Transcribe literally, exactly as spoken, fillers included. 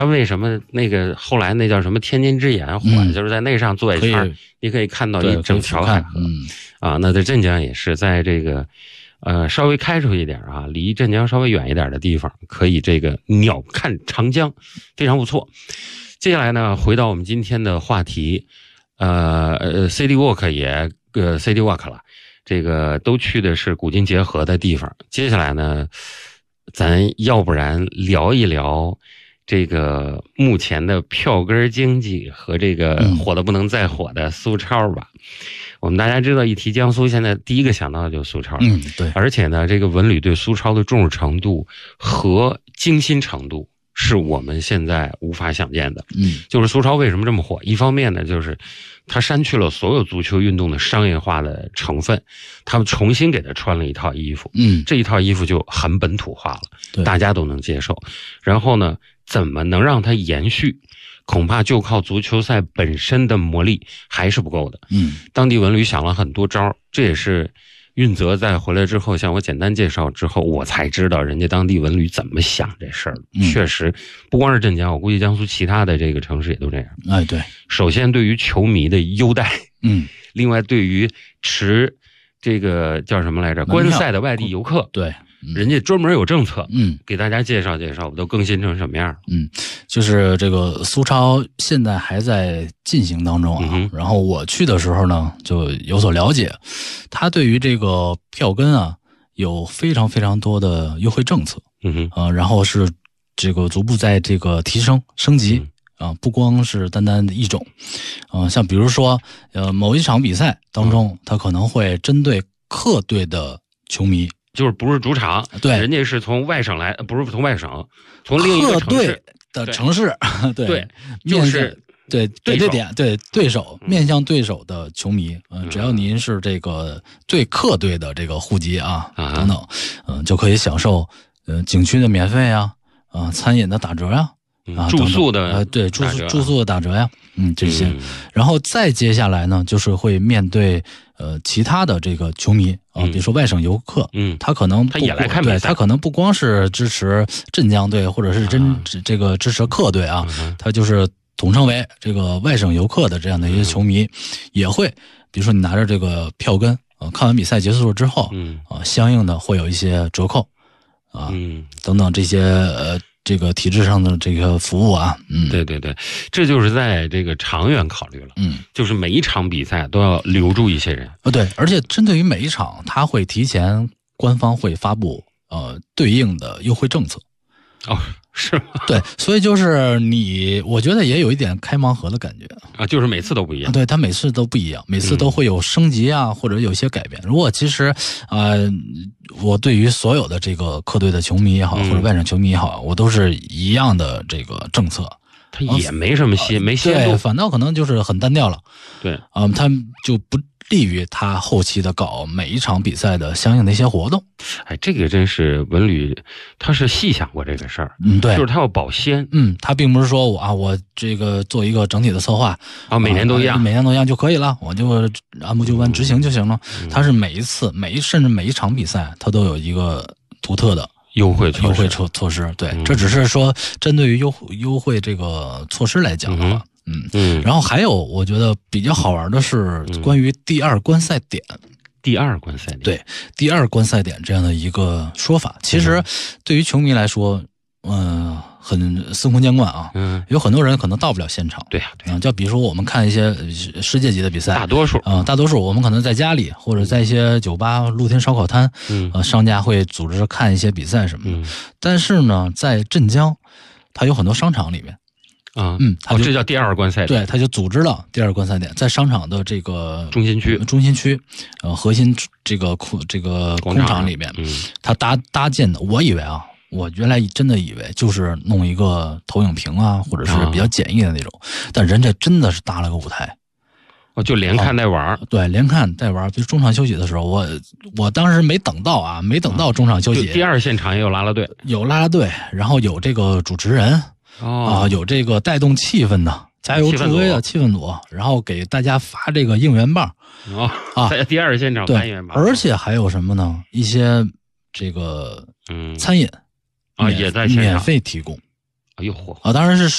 他为什么那个后来那叫什么天津之眼火， 嗯、 就是在那上坐一圈，你可以看到一整条海河。 嗯啊，那在镇江也是在这个呃稍微开出一点啊，离镇江稍微远一点的地方，可以这个鸟瞰长江，非常不错。接下来呢，回到我们今天的话题，呃呃 ，City Walk 也呃 City Walk 了，这个都去的是古今结合的地方。接下来呢，咱要不然聊一聊这个目前的票根经济和这个火的不能再火的苏超吧。嗯、我们大家知道，一提江苏，现在第一个想到的就是苏超。 嗯，对。 而且呢，这个文旅对苏超的重视程度和精心程度是我们现在无法想见的。 嗯， 就是苏超为什么这么火？一方面呢，就是它删去了所有足球运动的商业化的成分，他们重新给它穿了一套衣服。 嗯， 这一套衣服就很本土化了， 对， 大家都能接受。然后呢，怎么能让它延续？恐怕就靠足球赛本身的魔力还是不够的。 嗯， 当地文旅想了很多招，这也是运泽在回来之后向我简单介绍之后，我才知道人家当地文旅怎么想这事儿。 嗯、 确实，不光是镇江，我估计江苏其他的这个城市也都这样。 哎，对。 首先，对于球迷的优待， 嗯， 另外对于持这个叫什么来着观赛的外地游客， 对。 嗯、人家专门有政策， 嗯， 给大家介绍介绍，我都更新成什么样？ 嗯，就是这个苏超现在还在进行当中啊。 嗯、 然后我去的时候呢，就有所了解，他对于这个票根啊有非常非常多的优惠政策。 嗯哼， 呃，然后是这个逐步在这个提升升级啊、呃，不光是单单的一种，嗯、呃，像比如说呃某一场比赛当中，他、嗯、可能会针对客队的球迷。 就是不是主场， 对， 人家是从外省来，不是从外省，从另一个城市的城市，对， 对，就是对对对点对对手、嗯、面向对手的球迷，嗯、呃，只要您是这个对客队的这个户籍啊、 啊等等，嗯、呃，就可以享受呃景区的免费啊，啊、呃，餐饮的打折呀、啊，啊， 住宿的呃对住宿住宿的打折呀，嗯，这些，嗯、然后再接下来呢，就是会面对呃其他的这个球迷。啊，比如说外省游客， 嗯， 他可能他也来看比赛， 对，他可能不光是支持镇江队，或者是真、啊、这个支持客队啊， 嗯、 他就是统称为这个外省游客的这样的一些球迷，嗯、也会，比如说你拿着这个票根，呃，看完比赛结束之后， 嗯， 啊，相应的会有一些折扣，啊， 嗯， 等等这些呃。这个体制上的这个服务啊，嗯， 对对对，这就是在这个长远考虑了， 嗯， 就是每一场比赛都要留住一些人， 呃，对，而且针对于每一场，他会提前官方会发布呃对应的优惠政策， 哦，是吗？ 对，所以就是你，我觉得也有一点开盲盒的感觉啊，就是每次都不一样， 啊、对，他每次都不一样，每次都会有升级啊，嗯、或者有些改变。如果其实啊。呃我对于所有的这个客队的球迷也好， 嗯、 或者外省球迷也好，我都是一样的这个政策。 他也没什么新，呃、没新对，反倒可能就是很单调了。 对， 啊、呃，他就不利于他后期的搞每一场比赛的相应的一些活动。 哎，这个真是文旅，他是细想过这个事儿。 嗯，对， 就是他要保鲜。 嗯，他并不是说我啊，我这个做一个整体的策划啊，每年都一样、 啊，每年都一样就可以了，我就按部就班执行就行了。 嗯、 他是每一次、每一甚至每一场比赛，他都有一个独特的优惠优惠措措施。对，嗯、这只是说针对于优优惠这个措施来讲的话。 嗯嗯嗯， 然后还有我觉得比较好玩的是关于第二观赛点， 嗯、第二观赛点， 对，第二观赛点这样的一个说法，其实对于球迷来说，嗯、呃，很司空见惯啊。 嗯， 有很多人可能到不了现场。 对呀、啊，对呀、啊，就比如说我们看一些世界级的比赛， 大多数啊、呃，大多数我们可能在家里或者在一些酒吧、露天烧烤摊， 嗯， 呃，商家会组织看一些比赛什么的。 嗯， 但是呢，在镇江，它有很多商场里面。 啊， 嗯， 哦，这叫第二观赛点， 对，他就组织了第二观赛点，在商场的这个中心区， 中心区，呃，核心这个空这个空场里面， 嗯， 他搭搭建的，我以为啊，我原来真的以为就是弄一个投影屏啊，或者是比较简易的那种，啊、但人家真的是搭了个舞台， 哦，就连看带玩、啊， 对，连看带玩。比如中场休息的时候，我我当时没等到啊，没等到中场休息， 啊、第二现场也有啦啦队， 有啦啦队，然后有这个主持人。 哦、 啊，有这个带动气氛的、加油助威的气氛组，然后给大家发这个应援棒。 哦， 啊， 在第二现场发应援棒， 而且还有什么呢？一些这个嗯餐饮啊也在现场免费提供。 哎呦嚯啊，当然是